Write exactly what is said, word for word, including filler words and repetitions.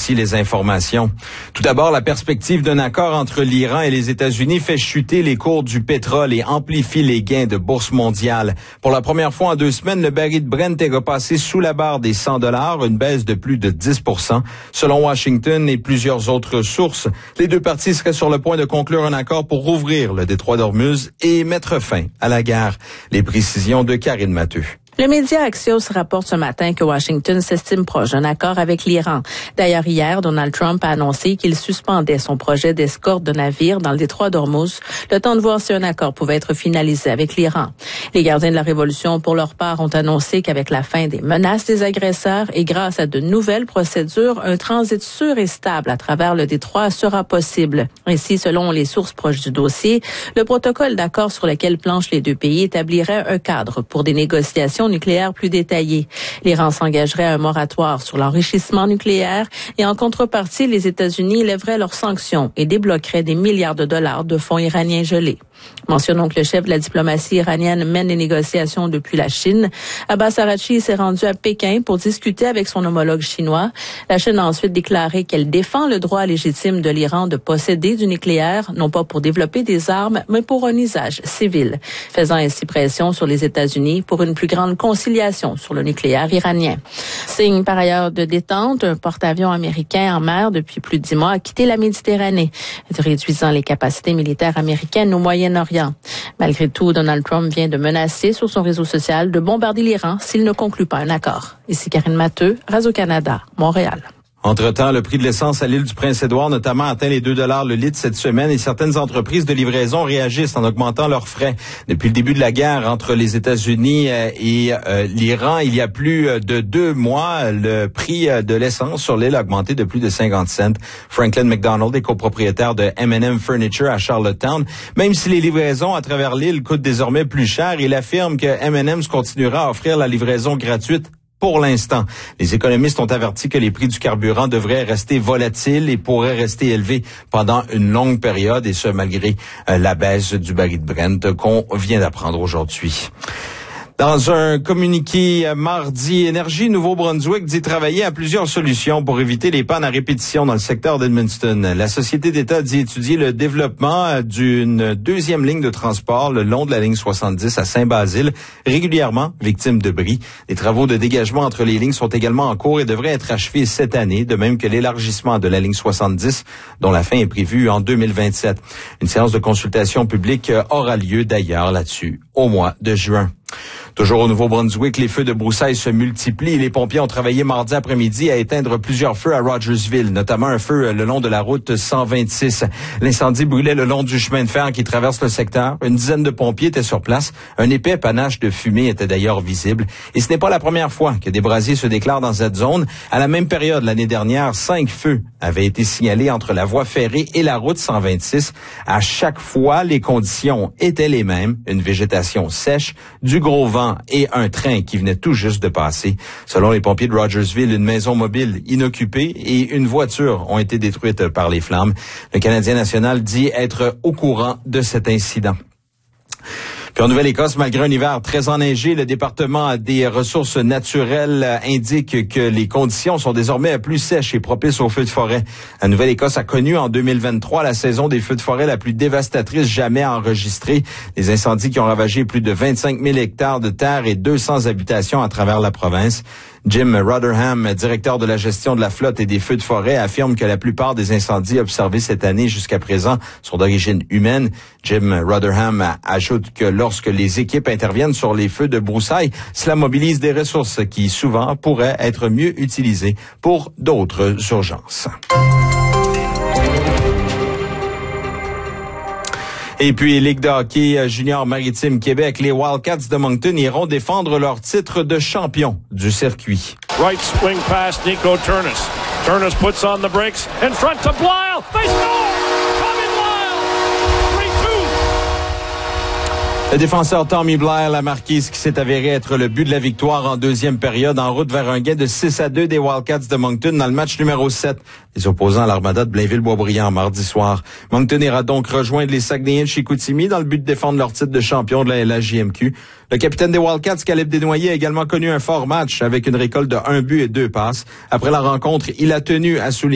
Voici les informations. Tout d'abord, la perspective d'un accord entre l'Iran et les États-Unis fait chuter les cours du pétrole et amplifie les gains de bourse mondiale. Pour la première fois en deux semaines, le baril de Brent est repassé sous la barre des cent dollars, une baisse de plus de dix pour cent. Selon Washington et plusieurs autres sources, les deux parties seraient sur le point de conclure un accord pour rouvrir le détroit d'Ormuz et mettre fin à la guerre. Les précisions de Karine Matteux. Le média Axios rapporte ce matin que Washington s'estime proche d'un accord avec l'Iran. D'ailleurs, hier, Donald Trump a annoncé qu'il suspendait son projet d'escorte de navires dans le détroit d'Ormuz, le temps de voir si un accord pouvait être finalisé avec l'Iran. Les gardiens de la Révolution, pour leur part, ont annoncé qu'avec la fin des menaces des agresseurs et grâce à de nouvelles procédures, un transit sûr et stable à travers le détroit sera possible. Ainsi, selon les sources proches du dossier, le protocole d'accord sur lequel planchent les deux pays établirait un cadre pour des négociations nucléaire plus détaillé. L'Iran s'engagerait à un moratoire sur l'enrichissement nucléaire et en contrepartie, les États-Unis lèveraient leurs sanctions et débloqueraient des milliards de dollars de fonds iraniens gelés. Mentionnons que le chef de la diplomatie iranienne mène les négociations depuis la Chine. Abbas Araghchi s'est rendu à Pékin pour discuter avec son homologue chinois. La Chine a ensuite déclaré qu'elle défend le droit légitime de l'Iran de posséder du nucléaire, non pas pour développer des armes, mais pour un usage civil, faisant ainsi pression sur les États-Unis pour une plus grande conciliation sur le nucléaire iranien. Signe par ailleurs de détente, un porte-avions américain en mer depuis plus de dix mois a quitté la Méditerranée, réduisant les capacités militaires américaines au Moyen-Orient. Malgré tout, Donald Trump vient de menacer sur son réseau social de bombarder l'Iran s'il ne conclut pas un accord. Ici Karine Matteux, Radio-Canada, Montréal. Entre-temps, le prix de l'essence à l'île du Prince-Édouard notamment atteint les deux dollars le litre cette semaine et certaines entreprises de livraison réagissent en augmentant leurs frais. Depuis le début de la guerre entre les États-Unis et euh, l'Iran, il y a plus de deux mois, le prix de l'essence sur l'île a augmenté de plus de cinquante cents. Franklin McDonald est copropriétaire de M and M Furniture à Charlottetown. Même si les livraisons à travers l'île coûtent désormais plus cher, il affirme que M and M's continuera à offrir la livraison gratuite pour l'instant. Les économistes ont averti que les prix du carburant devraient rester volatiles et pourraient rester élevés pendant une longue période, et ce, malgré euh, la baisse du baril de Brent qu'on vient d'apprendre aujourd'hui. Dans un communiqué mardi, Énergie Nouveau-Brunswick dit travailler à plusieurs solutions pour éviter les pannes à répétition dans le secteur d'Edmundston. La société d'État dit étudier le développement d'une deuxième ligne de transport le long de la ligne soixante-dix à Saint-Basile, régulièrement victime de bris. Les travaux de dégagement entre les lignes sont également en cours et devraient être achevés cette année, de même que l'élargissement de la ligne soixante-dix, dont la fin est prévue en deux mille vingt-sept. Une séance de consultation publique aura lieu d'ailleurs là-dessus au mois de juin. Toujours au Nouveau-Brunswick, les feux de broussailles se multiplient. Les pompiers ont travaillé mardi après-midi à éteindre plusieurs feux à Rogersville, notamment un feu le long de la route cent vingt-six. L'incendie brûlait le long du chemin de fer qui traverse le secteur. Une dizaine de pompiers étaient sur place. Un épais panache de fumée était d'ailleurs visible. Et ce n'est pas la première fois que des brasiers se déclarent dans cette zone. À la même période, l'année dernière, cinq feux avaient été signalés entre la voie ferrée et la route cent vingt-six. À chaque fois, les conditions étaient les mêmes. Une végétation sèche, du gros vent et un train qui venait tout juste de passer. Selon les pompiers de Rogersville, une maison mobile inoccupée et une voiture ont été détruites par les flammes. Le Canadien national dit être au courant de cet incident. Puis en Nouvelle-Écosse, malgré un hiver très enneigé, le département des ressources naturelles indique que les conditions sont désormais plus sèches et propices aux feux de forêt. La Nouvelle-Écosse a connu en deux mille vingt-trois la saison des feux de forêt la plus dévastatrice jamais enregistrée. Des incendies qui ont ravagé plus de vingt-cinq mille hectares de terre et deux cents habitations à travers la province. Jim Rotherham, directeur de la gestion de la flotte et des feux de forêt, affirme que la plupart des incendies observés cette année jusqu'à présent sont d'origine humaine. Jim Rotherham ajoute que lorsque les équipes interviennent sur les feux de broussailles, cela mobilise des ressources qui souvent pourraient être mieux utilisées pour d'autres urgences. Et puis, Ligue de hockey junior maritime Québec, les Wildcats de Moncton iront défendre leur titre de champion du circuit. Right swing pass, Nico Turnus. Turnus puts on the brakes. In front to Blyle. They score! Tommy Blyle! three two! Le défenseur Tommy Blyle a marqué ce qui s'est avéré être le but de la victoire en deuxième période, en route vers un gain de six à deux des Wildcats de Moncton dans le match numéro sept. Les opposants à l'Armada de Blainville-Boisbriand mardi soir. Moncton ira donc rejoindre les Saguenayens de Chicoutimi dans le but de défendre leur titre de champion de la L H J M Q. Le capitaine des Wildcats, Caleb Desnoyers, a également connu un fort match avec une récolte de un but et deux passes. Après la rencontre, il a tenu à souligner